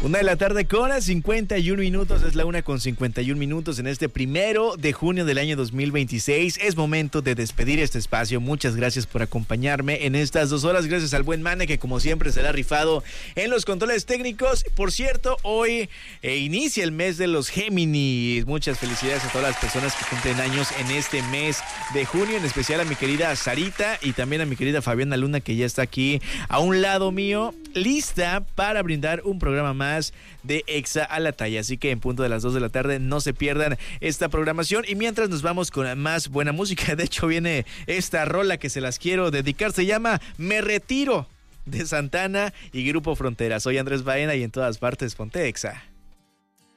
1:00 con 51 minutos, es la 1:51 en este 1 de junio del año 2026. Es momento de despedir este espacio. Muchas gracias por acompañarme en estas 2 horas. Gracias al buen Mane, que como siempre será rifado en los controles técnicos. Por cierto, hoy inicia el mes de los Géminis. Muchas felicidades a todas las personas que cumplen años en este mes de junio, en especial a mi querida Sarita y también a mi querida Fabiana Luna, que ya está aquí a un lado mío, lista para brindar un programa más de Exa a la Talla. Así que en punto de las 2 de la tarde no se pierdan esta programación. Y mientras nos vamos con más buena música, de hecho viene esta rola que se las quiero dedicar, se llama Me Retiro, de Santana y Grupo Frontera. Soy Andrés Baena y en todas partes ponte Exa.